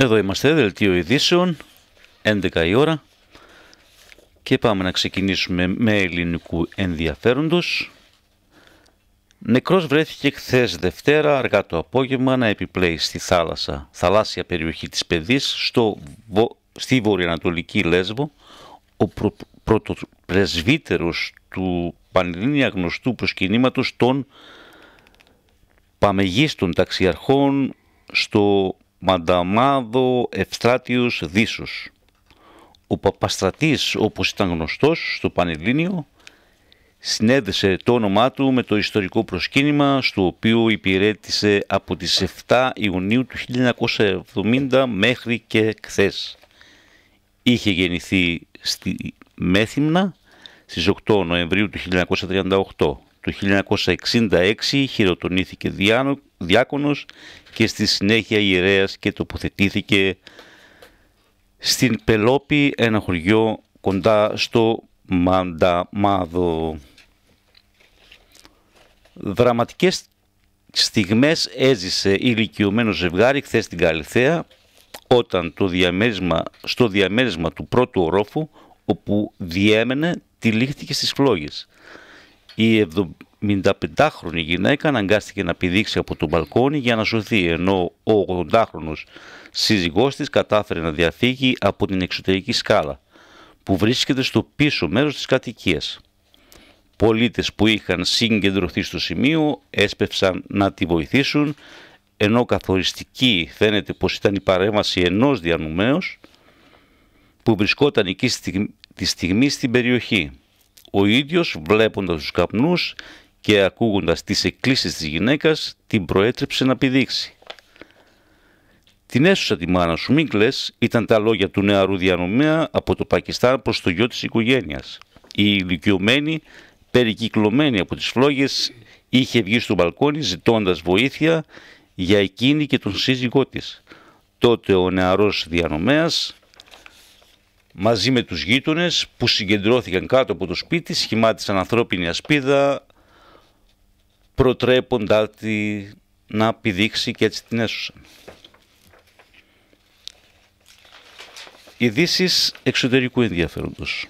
Εδώ είμαστε, δελτίο ειδήσεων, 11 η ώρα και πάμε να ξεκινήσουμε με ελληνικού ενδιαφέροντος. Νεκρός βρέθηκε χθες Δευτέρα αργά το απόγευμα να επιπλέει στη θαλάσσια περιοχή της Παιδής στη βορειοανατολική Λέσβο ο πρωτοπρεσβύτερος του πανελλήνια γνωστού προσκυνήματος των παμεγίστων ταξιαρχών στο Μανταμάδο Ευστράτιος Δίσος. Ο Παπαστρατής, όπως ήταν γνωστός στο Πανελλήνιο, συνέδεσε το όνομά του με το ιστορικό προσκύνημα στο οποίο υπηρέτησε από τις 7 Ιουνίου του 1970 μέχρι και χθες. Είχε γεννηθεί στη Μέθυμνα στις 8 Νοεμβρίου του 1938. Το 1966 χειροτονήθηκε διάκονος και στη συνέχεια ιερέας και τοποθετήθηκε στην Πελόπη, ένα χωριό κοντά στο Μανταμάδο. Δραματικές στιγμές έζησε ηλικιωμένο ζευγάρι χθες στην Καλιθέα όταν στο διαμέρισμα του πρώτου ορόφου όπου διέμενε τυλίχθηκε στις φλόγες. Η 75χρονη γυναίκα αναγκάστηκε να πηδήξει από το μπαλκόνι για να σωθεί, ενώ ο 80χρονος σύζυγός της κατάφερε να διαφύγει από την εξωτερική σκάλα που βρίσκεται στο πίσω μέρος της κατοικίας. Πολίτες που είχαν συγκεντρωθεί στο σημείο έσπευσαν να τη βοηθήσουν, ενώ καθοριστική φαίνεται πως ήταν η παρέμβαση ενός διανουμέως που βρισκόταν εκεί τη στιγμή στην περιοχή. Ο ίδιος, βλέποντας τους καπνούς και ακούγοντας τις εκκλήσεις της γυναίκας, την προέτρεψε να πηδήξει. «Την έσωσα τη μάνα σου, μην κλαις», ήταν τα λόγια του νεαρού διανομέα από το Πακιστάν προς το γιο της οικογένειας. Η ηλικιωμένη, περικυκλωμένη από τις φλόγες, είχε βγει στο μπαλκόνι ζητώντας βοήθεια για εκείνη και τον σύζυγό της. Τότε ο νεαρός διανομέας, μαζί με τους γείτονες που συγκεντρώθηκαν κάτω από το σπίτι, σχημάτισαν ανθρώπινη ασπίδα, προτρέποντά τη να πηδήξει και έτσι την έσωσαν. Ειδήσεις εξωτερικού ενδιαφέροντος.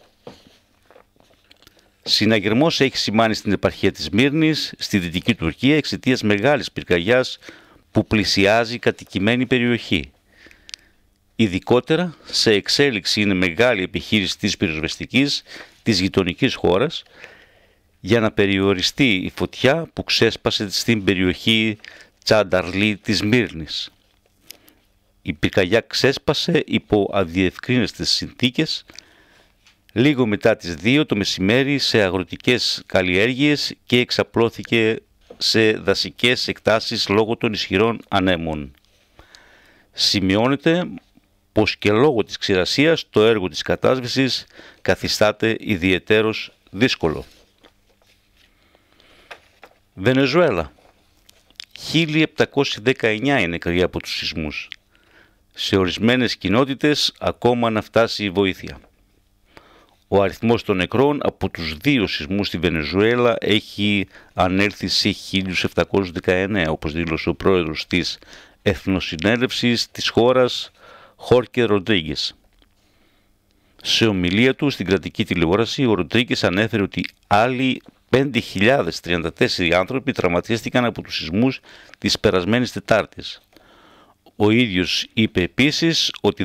Συναγερμός έχει σημάνει στην επαρχία της Μύρνης, στη Δυτική Τουρκία, εξαιτίας μεγάλης πυρκαγιάς που πλησιάζει κατοικημένη περιοχή. Ειδικότερα, σε εξέλιξη είναι μεγάλη επιχείρηση της πυροσβεστικής της γειτονικής χώρας για να περιοριστεί η φωτιά που ξέσπασε στην περιοχή Τσανταρλή της Μύρνης. Η πυρκαγιά ξέσπασε υπό αδιευκρίνιστες συνθήκες λίγο μετά τις 2 το μεσημέρι σε αγροτικές καλλιέργειες και εξαπλώθηκε σε δασικές εκτάσεις λόγω των ισχυρών ανέμων. Σημειώνεται πως και λόγω της ξηρασίας το έργο της κατάσβεσης καθιστάται ιδιαιτέρως δύσκολο. Βενεζουέλα. 1719 είναι νεκροί από τους σεισμούς. Σε ορισμένες κοινότητες ακόμα να φτάσει η βοήθεια. Ο αριθμός των νεκρών από τους 2 σεισμούς στη Βενεζουέλα έχει ανέλθει σε 1719, όπως δήλωσε ο πρόεδρος της Εθνοσυνέλευσης της χώρας, Χόρκε Ροντρίγκες. Σε ομιλία του στην κρατική τηλεόραση, ο Ροντρίγκες ανέφερε ότι άλλοι 5.034 άνθρωποι τραυματίστηκαν από τους σεισμούς της περασμένης Τετάρτης. Ο ίδιος είπε επίσης ότι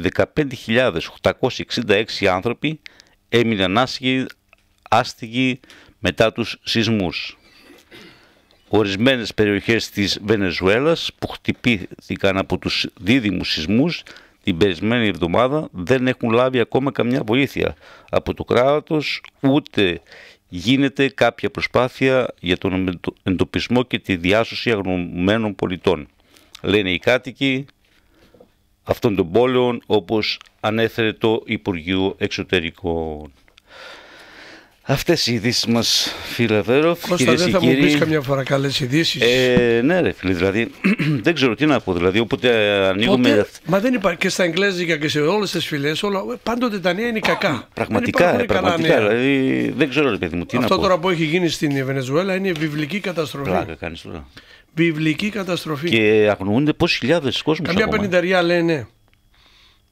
15.866 άνθρωποι έμειναν άστιγοι μετά τους σεισμούς. Ορισμένες περιοχές της Βενεζουέλας που χτυπήθηκαν από τους δίδυμους σεισμούς την περισμένη εβδομάδα δεν έχουν λάβει ακόμα καμιά βοήθεια από το κράτος, ούτε γίνεται κάποια προσπάθεια για τον εντοπισμό και τη διάσωση αγνοωμένων πολιτών, λένε οι κάτοικοι αυτών των πόλεων, όπως ανέφερε το Υπουργείο Εξωτερικών. Αυτές οι ειδήσεις μας, φίλε Βέροφ. Κώστα, δεν θα μου πεις καμιά φορά καλές ειδήσεις? Ναι ρε φίλε, δηλαδή δεν ξέρω τι να πω, δηλαδή όποτε ανοίγουμε... Μα δεν υπάρχει και στα εγγλέζικα και σε όλες τις φυλές, πάντοτε τα νέα είναι κακά. Πραγματικά, δηλαδή δεν ξέρω ρε παιδί μου τι να πω. Αυτό τώρα που έχει γίνει στην Βενεζουέλα είναι βιβλική καταστροφή. Πλάκα κάνεις τώρα. Βιβλική καταστροφή. Και αγνοούνται πόσοι χιλιάδες κόσμος. Καμιά 50 λένε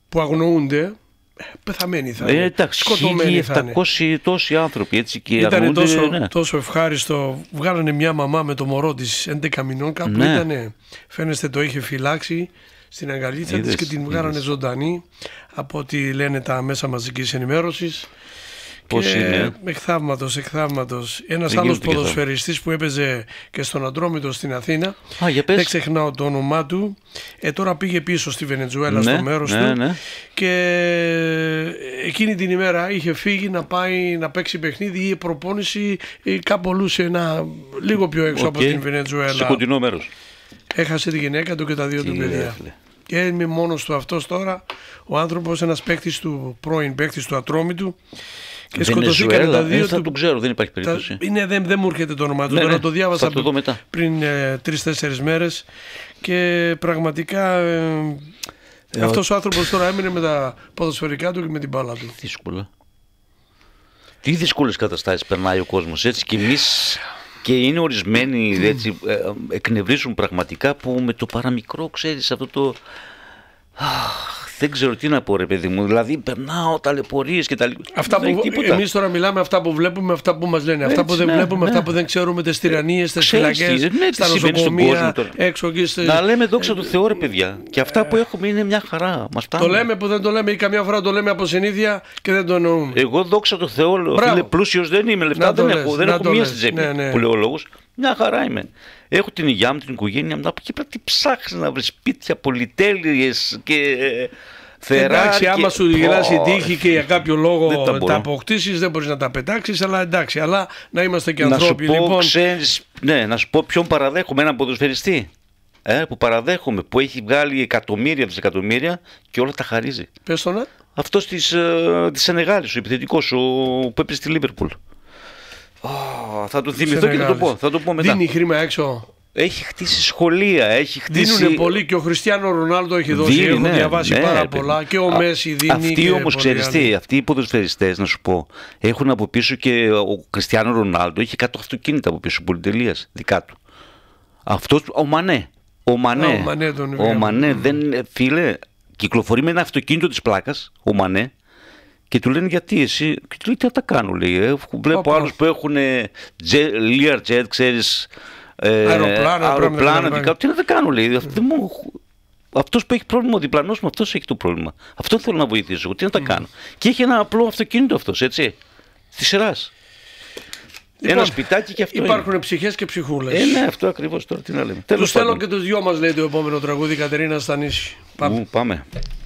που αγνοούνται, πεθαμένοι θα είναι. Εντάξει, Σκοτωμένοι θα είναι. 1.700 τόσοι άνθρωποι έτσι και Ήταν αγνοούνται, τόσο ευχάριστο. Βγάλανε μια μαμά με το μωρό της 11 μηνών, κάπου Ναι. ήτανε. Φαίνεστε το είχε φυλάξει στην αγκαλίτσα της και την βγάλανε ζωντανή από ό,τι λένε τα μέσα μαζικής ενημέρωσης. Πώς και είναι. εκθαύματος. Ένας Δεν άλλος γίνεται και ποδοσφαιριστής που έπαιζε και στον Ατρόμητο στην Αθήνα, για πες. δεν ξεχνάω το όνομά του, τώρα πήγε πίσω στη Βενεζουέλα, Ναι, στο μέρος ναι, του, ναι. και εκείνη την ημέρα είχε φύγει να πάει να παίξει παιχνίδι ή προπόνηση κάπου αλλού σε ένα λίγο πιο έξω από Οκ. την Βενεζουέλα. Σε κοντινό μέρος. Έχασε τη γυναίκα του και τα δύο του Τι παιδιά. λέει, φίλε. Και είμαι μόνος του αυτός τώρα, ο άνθρωπος, ένας πρώην παίκτης του Ατρόμητου, και σκοτωθήκανε τα δύο θα του. τον ξέρω, δεν υπάρχει περίπτωση. Δεν μου έρχεται το όνομα του. Ναι, Τώρα ναι, το διάβασα θα το δω μετά. πριν 3-4 μέρες και πραγματικά αυτός ο άνθρωπος τώρα έμεινε με τα ποδοσφαιρικά του και με την μπάλα του. Δύσκολα. Τι δύσκολες καταστάσεις περνάει ο κόσμος έτσι, και εμείς, και είναι ορισμένοι έτσι, εκνευρίζουν πραγματικά που με το παραμικρό, ξέρεις, αυτό το... Δεν ξέρω τι να πω, ρε παιδί μου. Δηλαδή, περνάω ταλαιπωρίες και τα λοιπά. Αυτά που εμείς τώρα μιλάμε, αυτά που βλέπουμε, αυτά που μας λένε. Αυτά που δεν βλέπουμε, αυτά που δεν ξέρουμε, τις τυραννίες, τις φυλακές, στα νοσοκομεία, έξω και να λέμε δόξα τω Θεώ, ρε παιδιά. Και αυτά που έχουμε είναι μια χαρά. Μας το λέμε που δεν το λέμε, ή καμιά φορά το λέμε από συνήθεια και δεν το εννοούμε. Εγώ δόξα τω Θεώ, φίλε, πλούσιος δεν είμαι, λεφτά δεν έχω μία στην τσέπη, που λέω ο λόγος. Μια χαρά είμαι. Έχω την υγειά μου, την οικογένεια μου. Και πρέπει να ψάχνεις να βρεις σπίτια, πολυτέλειες και Φεράρι. Εντάξει, άμα σου γυράσει η τύχη και για κάποιο λόγο τα αποκτήσεις, δεν μπορείς να τα πετάξεις, αλλά εντάξει, αλλά να είμαστε και ανθρώποι. Να σου πω, λοιπόν. ξέρεις, ναι, να σου πω ποιον παραδέχομαι, έναν ποδοσφαιριστή. Που παραδέχομαι, που έχει βγάλει εκατομμύρια, δισεκατομμύρια και όλα τα χαρίζει. Πες το να. Αυτός της Σενεγάλης, ο επιθετικός, που έπαιζε στη Λίβερπουλ. Θα το θυμηθώ και θα το πω μετά. Δίνει χρήμα έξω. Έχει χτίσει σχολεία, έχει χτίσει... Δίνουνε πολύ, και ο Χριστιάνο Ρονάλντο έχει δώσει, έχω διαβάσει πάρα πολλά, και ο Μέση δίνει. Αυτοί όμως, ξέρεις τι, αυτοί οι ποδοσφαιριστές, να σου πω, έχουν από πίσω, και ο Χριστιάνο Ρονάλντο είχε 100 αυτοκίνητα από πίσω, πολυτελείας, δικά του. Αυτός, ο Μανέ. Ο Μανέ, φίλε, κυκλοφορεί με ένα αυτοκίνητο της πλάκας, ο Μανέ, και του λένε γιατί εσύ, και του λέει τι θα τα κάνω, λέει. Βλέπω άλλους που έχουν Learjet, ξέρεις, αεροπλάνα, τι να τα κάνω, λέει. Αυτός που έχει πρόβλημα, ο διπλανός μου, αυτός έχει το πρόβλημα. Αυτό θέλω να βοηθήσω, τι να τα κάνω. Και έχει ένα απλό αυτοκίνητο αυτός, έτσι, της σειράς. Ένα σπιτάκι και αυτό. Υπάρχουν ψυχές και ψυχούλες. Ναι, αυτό ακριβώς, τώρα τι να λέμε. Τους θέλω και τους δυο μας, λέει το επόμενο τραγούδι, Κατερίνα Στανίση. Πάμε.